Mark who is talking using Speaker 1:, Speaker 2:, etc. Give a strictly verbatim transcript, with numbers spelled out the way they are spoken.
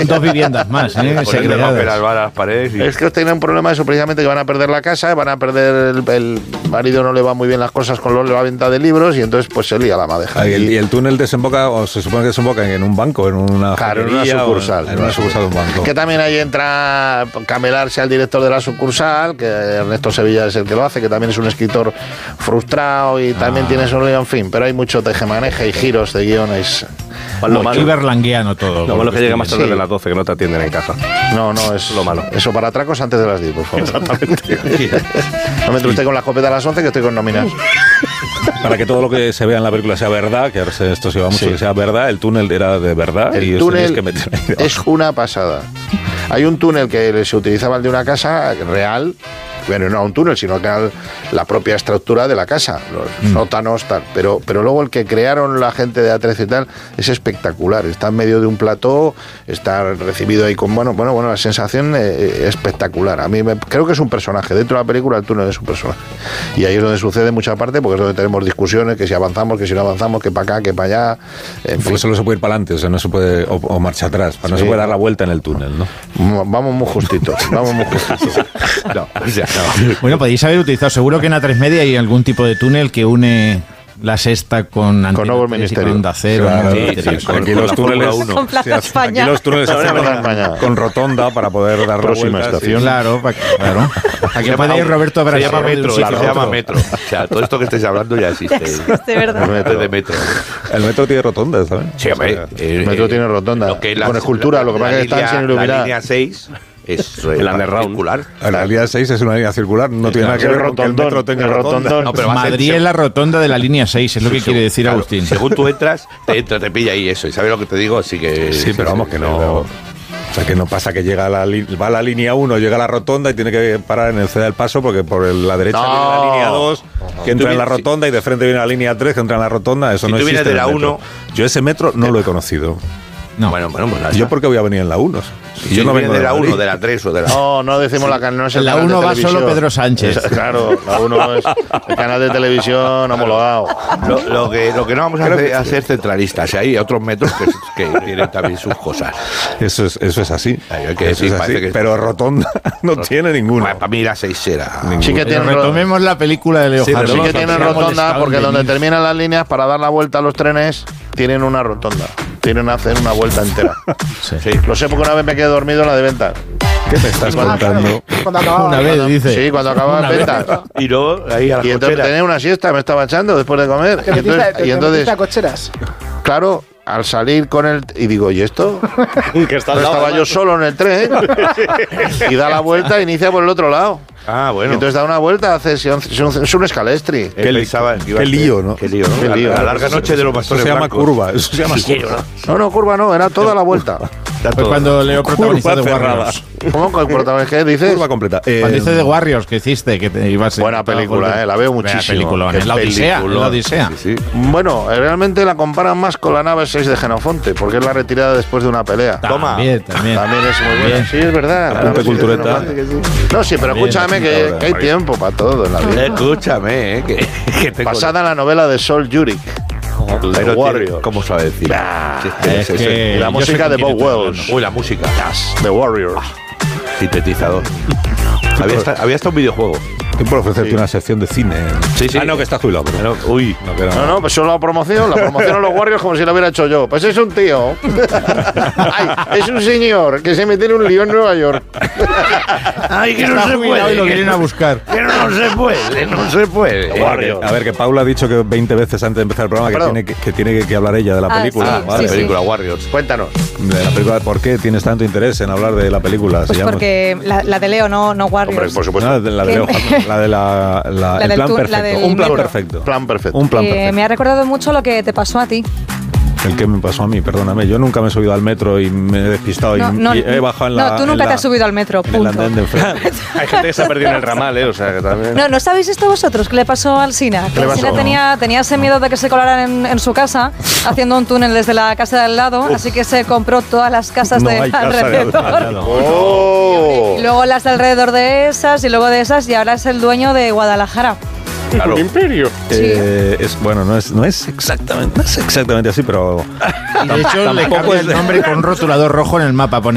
Speaker 1: dos viviendas más, ¿eh?
Speaker 2: Las paredes y... Es que tienen un problema de eso, precisamente, que van a perder la casa, van a perder el, el marido, no le va muy bien las cosas con la venta de libros y entonces pues se lía la madeja.
Speaker 3: Ah, y, el, y el túnel desemboca, o se supone que desemboca en un banco, en una
Speaker 2: claro, en una sucursal.
Speaker 3: En, en una sucursal de un banco.
Speaker 2: Que también ahí entra Camelarse al director de la sucursal, que Ernesto Sevilla es el que lo hace, que también es un escritor frustrado y también ah. tiene su lío, en fin, pero hay mucho tejemaneja y giros de guiones.
Speaker 1: Lo malo, berlangueano todo.
Speaker 4: Lo malo es que llega más tarde sí. de las doce, que no te atienden en casa.
Speaker 2: No, no, es lo malo. Eso para atracos antes de las diez, por favor.
Speaker 4: Exactamente.
Speaker 2: No me entre usted con la escopeta a las once, que estoy con nóminas.
Speaker 3: Para que todo lo que se vea en la película sea verdad, que ahora esto se va mucho, sí. que sea verdad, el túnel era de verdad.
Speaker 2: El
Speaker 3: y
Speaker 2: túnel
Speaker 3: que meter ahí
Speaker 2: es una pasada. Hay un túnel que se utilizaba el de una casa real. Bueno, no un túnel, sino que la propia estructura de la casa, los mm. sótanos, tal. Pero, pero luego el que crearon la gente de A trece y tal es espectacular. Está en medio de un plató, está recibido ahí con, bueno, bueno, bueno, la sensación eh, espectacular. A mí me, creo que es un personaje. Dentro de la película el túnel es un personaje. Y ahí es donde sucede mucha parte, porque es donde tenemos discusiones, que si avanzamos, que si no avanzamos, que para acá, que para allá. En
Speaker 3: fin. Solo se puede ir para adelante, o sea, no se puede, o, o marcha atrás, sí. no se puede dar la vuelta en el túnel, ¿no?
Speaker 2: Vamos muy justitos, vamos muy justitos.
Speaker 3: No, ya.
Speaker 1: No. Bueno, podéis haber utilizado, seguro que en A tres Media hay algún tipo de túnel que une la Sexta con
Speaker 2: Antena con Nuevo Ministerio,
Speaker 1: Onda Cero,
Speaker 3: claro, sí, sí, con,
Speaker 5: aquí
Speaker 3: con
Speaker 5: los túneles uno.
Speaker 3: Con Plaza España. Aquí los túneles se hacen con rotonda para poder dar
Speaker 2: próxima
Speaker 3: la vuelta,
Speaker 2: estación.
Speaker 3: Sí.
Speaker 1: Claro, para, claro. Aquí puede ir Roberto Brasil.
Speaker 4: Se llama metro, claro, se llama metro. O sea, todo esto que estáis hablando ya existe.
Speaker 5: Ya existe, ¿verdad?
Speaker 4: El metro de metro.
Speaker 3: El metro tiene rotonda, ¿sabes?
Speaker 4: Sí, hombre.
Speaker 2: O sea, el metro tiene rotonda. Lo que con escultura, lo que pasa es que están sin iluminar.
Speaker 4: La línea seis es el underground circular.
Speaker 3: La línea seis es una línea circular, no tiene nada que ver con que el metro tenga rotonda.
Speaker 1: No, pero Madrid es la rotonda de la línea seis, es lo que quiere decir Agustín.
Speaker 4: Según tú entras, te entra, te pilla ahí eso. ¿Y sabes lo que te digo? Así que
Speaker 3: sí, pero vamos, que no. O sea, que no pasa que llega a la, va a la línea uno, llega a la rotonda y tiene que parar en el Ceda del Paso porque por la derecha no. viene la línea dos, que entra en la rotonda, y de frente viene la línea tres, que entra en la rotonda. Eso
Speaker 4: si
Speaker 3: no
Speaker 4: tú
Speaker 3: existe.
Speaker 4: Vienes de la uno,
Speaker 3: yo ese metro no lo he conocido.
Speaker 1: No.
Speaker 4: Bueno, bueno, bueno.
Speaker 3: ¿Yo por qué voy a venir en la uno?
Speaker 4: Si yo no vengo de la uno, de la tres o de la...
Speaker 2: No, no decimos sí. la canal, no es el
Speaker 1: la uno va solo Pedro Sánchez.
Speaker 2: Es, claro, la uno es el canal de televisión homologado.
Speaker 4: Lo, lo, que, lo que no vamos a hacer, a hacer centralistas. Hay otros metros que, que tienen también sus cosas.
Speaker 3: Eso es, eso es así.
Speaker 4: Hay que
Speaker 3: eso
Speaker 4: decir,
Speaker 3: es así.
Speaker 4: que
Speaker 3: pero rotonda no Rot- tiene ninguna.
Speaker 4: Bueno, para mí la seis será.
Speaker 2: Sí que tiene
Speaker 1: retomemos la película de Leo
Speaker 2: sí,
Speaker 1: Harlem.
Speaker 2: Sí que tiene rotonda porque donde terminan las líneas para dar la vuelta a los trenes tienen una rotonda. Tienen que hacer una vuelta entera.
Speaker 1: Sí.
Speaker 2: Sí. Lo sé porque una vez me quedé dormido en la de Ventas.
Speaker 3: ¿Qué me estás contando?
Speaker 5: Cuando acababa,
Speaker 1: una vez, dice.
Speaker 2: Sí, cuando acababa Ventas.
Speaker 4: Y luego ahí a las
Speaker 2: Y entonces
Speaker 4: cocheras.
Speaker 2: tenía una siesta, me estaba echando después de comer.
Speaker 5: ¿Te
Speaker 2: y entonces,
Speaker 5: metiste,
Speaker 2: y entonces
Speaker 5: te a cocheras?
Speaker 2: Claro, al salir con el... Y digo, ¿y esto?
Speaker 4: que está al lado,
Speaker 2: estaba yo solo en el tren y da la vuelta e inicia por el otro lado.
Speaker 4: Ah, bueno.
Speaker 2: Y entonces da una vuelta, hace, es un, es un escalestri.
Speaker 3: Qué, li- qué lío, ¿no?
Speaker 4: Qué lío, ¿no?
Speaker 2: Qué
Speaker 4: La,
Speaker 2: lío.
Speaker 4: la larga noche de los pastores
Speaker 3: Eso se llama
Speaker 4: blancos.
Speaker 3: curva. Eso se llama
Speaker 4: Sí,
Speaker 3: curva.
Speaker 2: No, no, curva no, era toda la vuelta.
Speaker 1: Fue cuando Leo protagonizó de
Speaker 3: cerrada.
Speaker 1: Warriors.
Speaker 2: ¿Cómo que el protagonista qué dices?
Speaker 3: Curva completa. Eh,
Speaker 1: Cuando dice de Warriors, que hiciste, que te ibas a...
Speaker 2: Buena película, eh, la veo muchísimo.
Speaker 1: Buena película, la Odisea, la Odisea.
Speaker 4: Sí, sí.
Speaker 2: Bueno, realmente la comparan más con la nave seis de Genofonte, porque es la retirada después de una pelea.
Speaker 4: Toma.
Speaker 1: También, también.
Speaker 2: También es muy buena. Sí, es verdad.
Speaker 3: Apunte
Speaker 2: La
Speaker 3: cultureta.
Speaker 2: seis de Genofonte. No, sí, pero
Speaker 1: Bien,
Speaker 2: escúchame que, que hay tiempo para todo en la vida.
Speaker 4: Escúchame, eh, que, que tengo...
Speaker 2: Basada en la novela de Sol Yurik.
Speaker 4: Pero
Speaker 2: Warriors.
Speaker 4: ¿Cómo sabe decir?
Speaker 2: Ah,
Speaker 4: Sí, es
Speaker 1: es que-
Speaker 2: y la
Speaker 1: yo
Speaker 2: música
Speaker 1: sé
Speaker 2: de
Speaker 1: con
Speaker 2: Bob
Speaker 1: quién estoy
Speaker 2: Wells.
Speaker 4: Uy, la música.
Speaker 2: The Warriors.
Speaker 4: Sintetizador. había, hasta, había hasta un videojuego.
Speaker 3: Estoy por ofrecerte
Speaker 2: Sí.
Speaker 3: una sección de cine.
Speaker 4: Sí, sí.
Speaker 3: Ah, no, que está jubilado. Pero...
Speaker 4: Pero, uy.
Speaker 3: No, que no.
Speaker 2: No, no, pues solo la promoción, la promoción a los Warriors como si la hubiera hecho yo. Pues es un tío. Ay, es un señor que se mete en un lío en Nueva York.
Speaker 4: Ay, que no
Speaker 1: Está
Speaker 4: se
Speaker 1: jubilado
Speaker 4: puede.
Speaker 1: y lo
Speaker 4: que
Speaker 1: quieren
Speaker 4: no-
Speaker 1: a buscar.
Speaker 4: Que no se puede, no se puede.
Speaker 2: Warriors.
Speaker 3: A ver, que Paula ha dicho que veinte veces antes de empezar el programa que
Speaker 2: Perdón.
Speaker 3: tiene que, que tiene que, que hablar ella de la
Speaker 5: Ah,
Speaker 3: película.
Speaker 5: sí,
Speaker 3: Vale.
Speaker 4: La película Warriors.
Speaker 2: Cuéntanos.
Speaker 3: De la película, ¿por qué tienes tanto interés en hablar de la película? Se
Speaker 5: Pues
Speaker 3: llama-
Speaker 5: porque la, la de Leo, no, no Warriors.
Speaker 2: Hombre, por supuesto.
Speaker 3: No, de la de, Leo Harlem, la de la, la,
Speaker 5: La
Speaker 3: el
Speaker 5: del
Speaker 3: plan
Speaker 5: tu- la
Speaker 3: perfecto.
Speaker 5: del
Speaker 3: Un plan
Speaker 5: metro.
Speaker 3: perfecto.
Speaker 2: Plan perfecto.
Speaker 3: Un plan
Speaker 5: Eh,
Speaker 3: perfecto.
Speaker 5: me ha recordado mucho lo que te pasó a ti.
Speaker 3: El que me pasó a mí, perdóname. Yo nunca me he subido al metro y me he despistado
Speaker 5: No,
Speaker 3: y,
Speaker 5: no,
Speaker 3: y he bajado en la.
Speaker 5: no, tú
Speaker 3: en
Speaker 5: nunca
Speaker 3: la-
Speaker 5: te has subido al metro,
Speaker 3: en el
Speaker 5: punto.
Speaker 3: andén de enfrente.
Speaker 4: Hay gente que se ha perdido en el ramal, ¿eh? O sea, que también...
Speaker 5: No, ¿no sabéis esto vosotros? ¿Qué le pasó al Sina? Que
Speaker 2: le
Speaker 5: el Sina
Speaker 2: pasó?
Speaker 5: tenía, tenía ese miedo de que se colaran en, en su casa, haciendo un túnel desde la casa de al lado, así que se compró todas las casas
Speaker 3: No
Speaker 5: de
Speaker 3: hay casa de al
Speaker 5: alrededor.
Speaker 3: lado.
Speaker 2: ¡Oh!
Speaker 5: Y luego las de alrededor de esas, y luego de esas, y ahora es el dueño de Guadalajara.
Speaker 4: Claro.
Speaker 2: imperio.
Speaker 3: Eh, es, bueno, no es, no es exactamente, no es exactamente así, pero
Speaker 1: Y de hecho le
Speaker 3: tampoco
Speaker 1: cambia
Speaker 3: es
Speaker 1: el
Speaker 3: de-
Speaker 1: nombre con un rotulador rojo en el mapa. Pone